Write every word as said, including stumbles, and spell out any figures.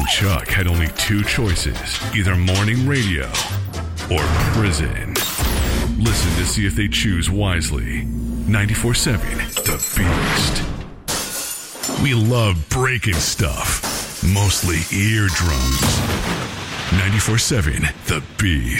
Chuck had only two choices, either morning radio or prison. Listen to see if they choose wisely. ninety-four seven The Beast. We love breaking stuff, mostly eardrums. ninety-four seven The Beast.